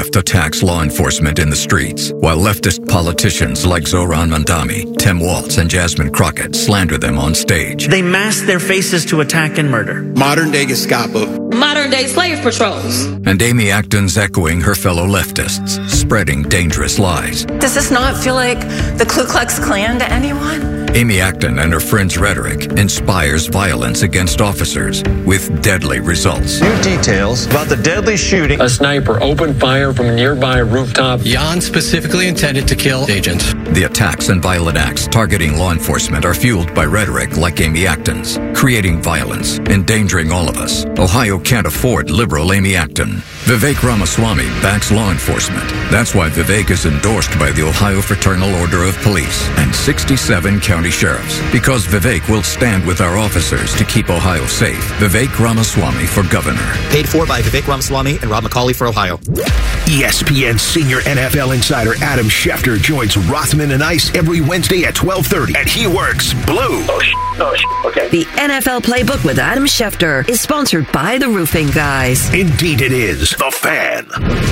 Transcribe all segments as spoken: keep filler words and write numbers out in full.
left attacks law enforcement in the streets, while leftist politicians like Zohran Mamdani, Tim Walz, and Jasmine Crockett slander them on stage. They mask their faces to attack and murder. Modern-day Gestapo. Modern-day slave patrols. And Amy Acton's echoing her fellow leftists, spreading dangerous lies. Does this not feel like the Ku Klux Klan to anyone? Amy Acton and her friends' rhetoric inspires violence against officers with deadly results. New details about the deadly shooting. A sniper opened fire from a nearby rooftop. Jan specifically intended to kill agents. The attacks and violent acts targeting law enforcement are fueled by rhetoric like Amy Acton's, creating violence, endangering all of us. Ohio can't afford liberal Amy Acton. Vivek Ramaswamy backs law enforcement. That's why Vivek is endorsed by the Ohio Fraternal Order of Police and sixty-seven county sheriffs. Because Vivek will stand with our officers to keep Ohio safe. Vivek Ramaswamy for governor. Paid for by Vivek Ramaswamy and Rob McCauley for Ohio. E S P N senior N F L insider Adam Schefter joins Rothman and Ice every Wednesday at twelve thirty, and he works blue. Oh, sh- oh, sh- okay. The N F L Playbook with Adam Schefter is sponsored by the Roofing Guys. Indeed it is. The Fan.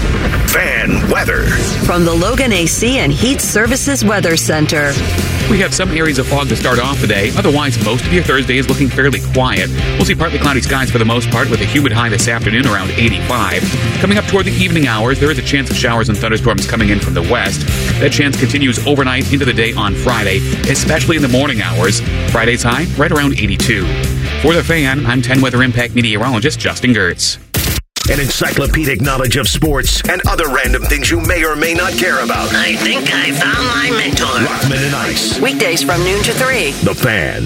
Fan weather. From the Logan A C and Heat Services Weather Center. We have some areas of fog to start off the day. Otherwise, most of your Thursday is looking fairly quiet. We'll see partly cloudy skies for the most part with a humid high this afternoon around eighty-five. Coming up toward the evening hours, there is a chance of showers and thunderstorms coming in from the west. That chance continues overnight into the day on Friday, especially in the morning hours. Friday's high right around eighty-two. For The Fan, I'm ten Weather Impact meteorologist Justin Gertz. An encyclopedic knowledge of sports and other random things you may or may not care about. I think I found my mentor. Rothman and Ice. Weekdays from noon to three. The Fan.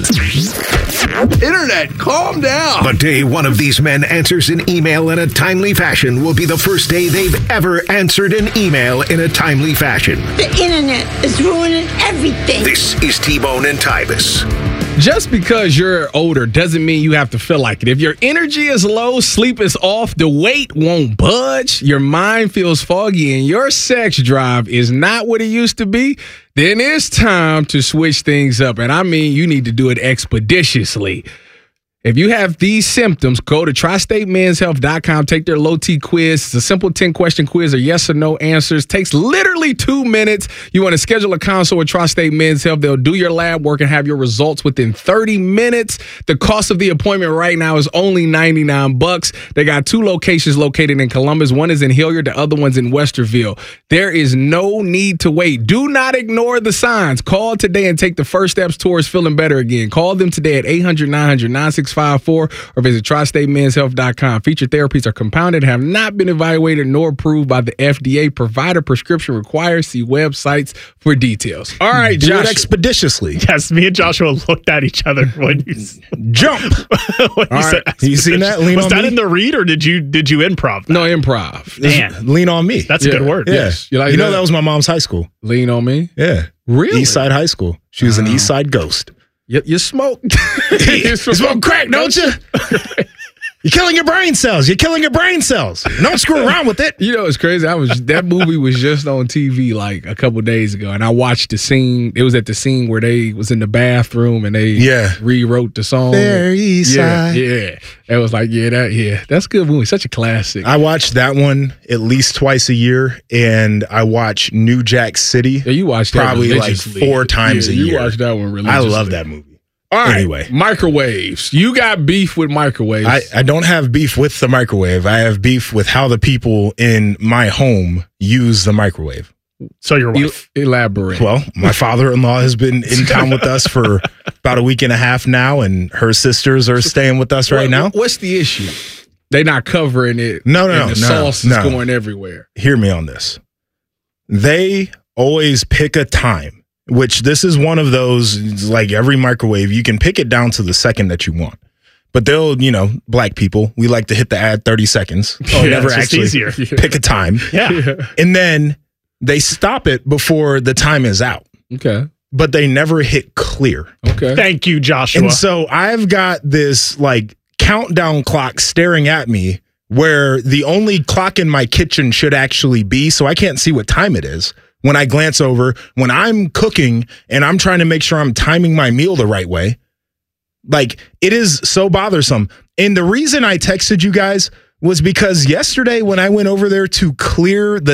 Internet, calm down. The day one of these men answers an email in a timely fashion will be the first day they've ever answered an email in a timely fashion. The internet is ruining everything. This is T-Bone and Tybus. Just because you're older doesn't mean you have to feel like it. If your energy is low, sleep is off, the weight won't budge, your mind feels foggy, and your sex drive is not what it used to be, then it's time to switch things up. And I mean, you need to do it expeditiously. If you have these symptoms, go to tri state men's health dot com, take their low T quiz. It's a simple ten-question quiz or yes or no answers. Takes literally two minutes. You want to schedule a consult with Tri-State Men's Health. They'll do your lab work and have your results within thirty minutes. The cost of the appointment right now is only ninety-nine bucks. They got two locations located in Columbus. One is in Hilliard. The other one's in Westerville. There is no need to wait. Do not ignore the signs. Call today and take the first steps towards feeling better again. Call them today at eight hundred, nine hundred, nine six five four or visit tri state men's health dot com. Featured therapies are compounded, have not been evaluated nor approved by the F D A. Provider prescription required. See websites for details. All right, do Josh. it expeditiously. Yes, me and Joshua looked at each other when you jump. when you All said right. You seen that? Lean Was on that me? in the read or did you did you improv that? No, improv. Man, lean on me. That's Yeah. a good word. Yeah. Yes. You like you know that? that was my mom's high school. Lean on me? Yeah. Really? East Side High School. She was an Wow. East Side ghost. You, you smoke. You smoke crack, don't you? You're killing your brain cells. You're killing your brain cells. Don't screw around with it. You know, it's crazy. I was that movie was just on T V like a couple days ago, and I watched the scene. It was at the scene where they was in the bathroom and they Yeah. rewrote the song. There, East yeah, Side. yeah. It was like, yeah, that, yeah, that's a good movie. Such a classic. I watch that one at least twice a year, and I watch New Jack City yeah, you watched that probably like religiously. four times yeah, a you year. You watched that one I religiously. love that movie. All right, Anyway. microwaves. You got beef with microwaves. I, I don't have beef with the microwave. I have beef with how the people in my home use the microwave. So your wife. El- elaborate. Well, my father-in-law has been in town with us for about a week and a half now, and her sisters are staying with us right What- now. What's the issue? They not covering it. No, no, and no, The no, sauce no. is going everywhere. Hear me on this. They always pick a time, which this is one of those, like every microwave, you can pick it down to the second that you want. But they'll, you know, black people, we like to hit the ad thirty seconds. Oh, yeah, never it's just actually easier. pick a time. Yeah. And then they stop it before the time is out. Okay. But they never hit clear. Okay. Thank you, Joshua. And so I've got this like countdown clock staring at me where the only clock in my kitchen should actually be, so I can't see what time it is. When I glance over, when I'm cooking and I'm trying to make sure I'm timing my meal the right way, like it is so bothersome. And the reason I texted you guys was because yesterday when I went over there to clear the